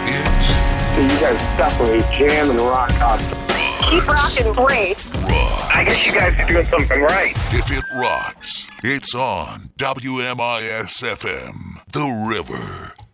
You guys definitely jam and rock out. Keep rocking, Brace. I guess you guys are doing something right. If it rocks, it's on WMIS FM, The River.